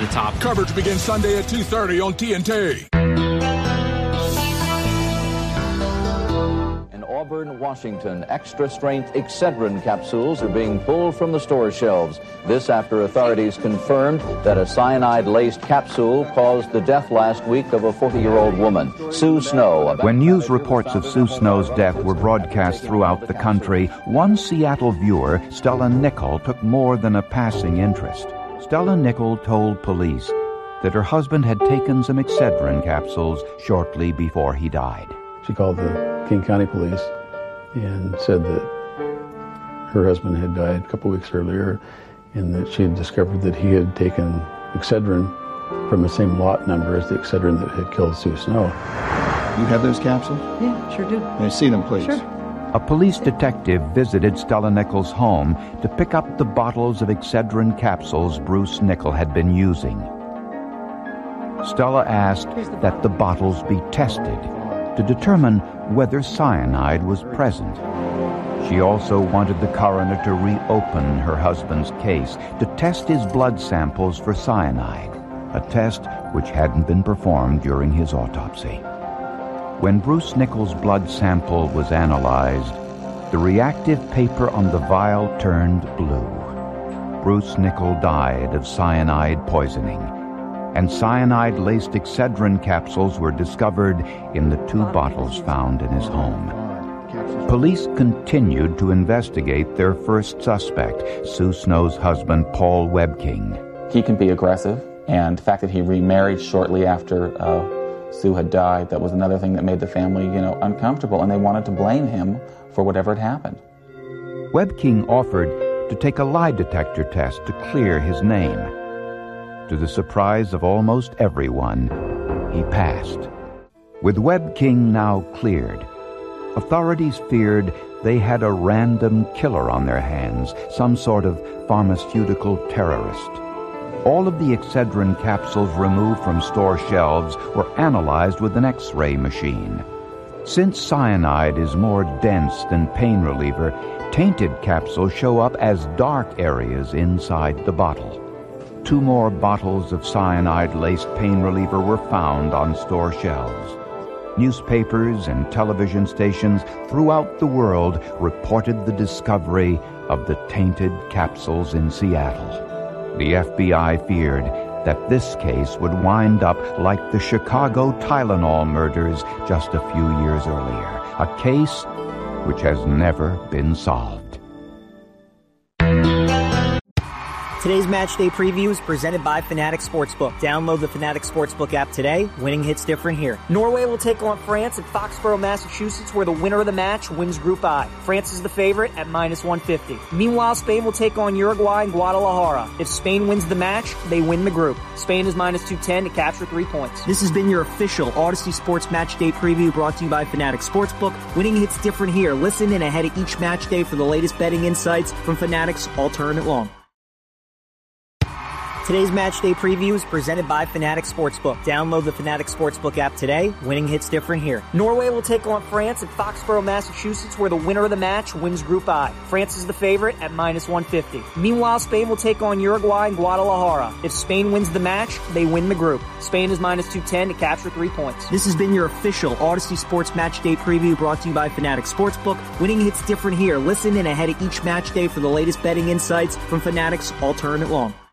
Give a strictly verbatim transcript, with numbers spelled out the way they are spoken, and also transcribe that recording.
the top. Coverage begins Sunday at two thirty on T N T. Auburn, Washington, extra-strength Excedrin capsules are being pulled from the store shelves. This after authorities confirmed that a cyanide-laced capsule caused the death last week of a forty-year-old woman, Sue Snow. When news reports of Sue Snow's death were broadcast throughout the country, one Seattle viewer, Stella Nickel, took more than a passing interest. Stella Nickel told police that her husband had taken some Excedrin capsules shortly before he died. She called the King County Police and said that her husband had died a couple weeks earlier and that she had discovered that he had taken Excedrin from the same lot number as the Excedrin that had killed Sue Snow. You have those capsules? Yeah, sure do. May I see them, please? Sure. A police detective visited Stella Nickel's home to pick up the bottles of Excedrin capsules Bruce Nickel had been using. Stella asked that the bottles be tested to determine whether cyanide was present. She also wanted the coroner to reopen her husband's case to test his blood samples for cyanide, a test which hadn't been performed during his autopsy. When Bruce Nickel's blood sample was analyzed, the reactive paper on the vial turned blue. Bruce Nickel died of cyanide poisoning, and cyanide-laced Excedrin capsules were discovered in the two bottles found in his home. Police continued to investigate their first suspect, Sue Snow's husband, Paul Webking. He can be aggressive, and the fact that he remarried shortly after uh, Sue had died, that was another thing that made the family, you know, uncomfortable, and they wanted to blame him for whatever had happened. Webking offered to take a lie detector test to clear his name. To the surprise of almost everyone, he passed. With Webking now cleared, authorities feared they had a random killer on their hands, some sort of pharmaceutical terrorist. All of the Excedrin capsules removed from store shelves were analyzed with an X-ray machine. Since cyanide is more dense than pain reliever, tainted capsules show up as dark areas inside the bottle. Two more bottles of cyanide-laced pain reliever were found on store shelves. Newspapers and television stations throughout the world reported the discovery of the tainted capsules in Seattle. The F B I feared that this case would wind up like the Chicago Tylenol murders just a few years earlier, a case which has never been solved. Today's Match Day Preview is presented by Fanatics Sportsbook. Download the Fanatics Sportsbook app today. Winning hits different here. Norway will take on France at Foxborough, Massachusetts, where the winner of the match wins Group I. France is the favorite at minus one fifty. Meanwhile, Spain will take on Uruguay in Guadalajara. If Spain wins the match, they win the group. Spain is minus two ten to capture three points. This has been your official Odyssey Sports Match Day Preview brought to you by Fanatics Sportsbook. Winning hits different here. Listen in ahead of each match day for the latest betting insights from Fanatics all tournament long. Today's Match Day Preview is presented by Fanatics Sportsbook. Download the Fanatics Sportsbook app today. Winning hits different here. Norway will take on France at Foxborough, Massachusetts, where the winner of the match wins Group I. France is the favorite at minus one fifty. Meanwhile, Spain will take on Uruguay in Guadalajara. If Spain wins the match, they win the group. Spain is minus two ten to capture three points. This has been your official Odyssey Sports Match Day Preview brought to you by Fanatics Sportsbook. Winning hits different here. Listen in ahead of each match day for the latest betting insights from Fanatics all tournament long.